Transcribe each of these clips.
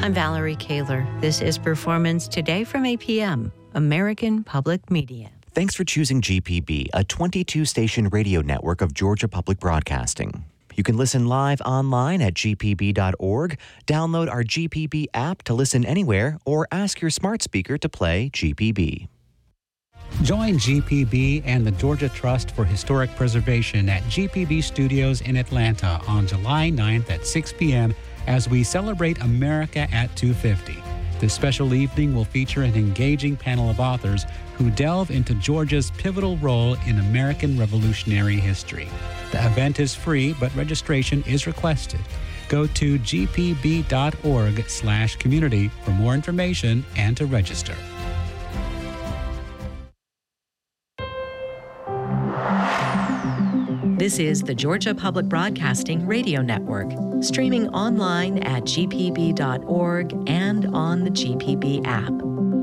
I'm Valerie Kaler. This is Performance Today from APM, American Public Media. Thanks for choosing GPB, a 22-station radio network of Georgia Public Broadcasting. You can listen live online at gpb.org, download our GPB app to listen anywhere, or ask your smart speaker to play GPB. Join GPB and the Georgia Trust for Historic Preservation at GPB Studios in Atlanta on July 9th at 6 p.m. as we celebrate America at 250. This special evening will feature an engaging panel of authors who delve into Georgia's pivotal role in American Revolutionary history. The event is free, but registration is requested. Go to gpb.org/community for more information and to register. This is the Georgia Public Broadcasting Radio Network, streaming online at gpb.org and on the GPB app.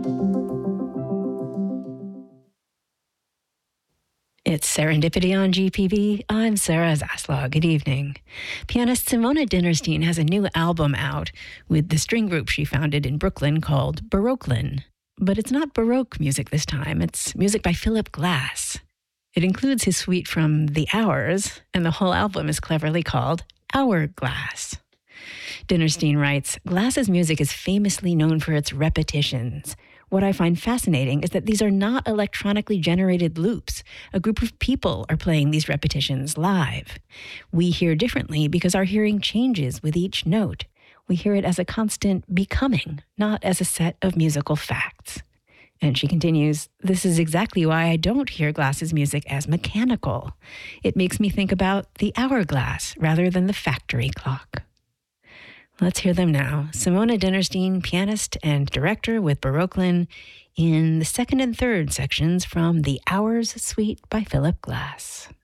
It's Serendipity on GPB. I'm Sarah Zaslaw. Good evening. Pianist Simona Dinnerstein has a new album out with the string group she founded in Brooklyn called Baroquelin. But it's not Baroque music this time. It's music by Philip Glass. It includes his suite from The Hours, and the whole album is cleverly called Hourglass. Dinnerstein writes, Glass's music is famously known for its repetitions. What I find fascinating is that these are not electronically generated loops. A group of people are playing these repetitions live. We hear differently because our hearing changes with each note. We hear it as a constant becoming, not as a set of musical facts. And she continues, this is exactly why I don't hear Glass's music as mechanical. It makes me think about the hourglass rather than the factory clock. Let's hear them now. Simona Dinnerstein, pianist and director with Baroquelin, in the second and third sections from The Hours Suite by Philip Glass.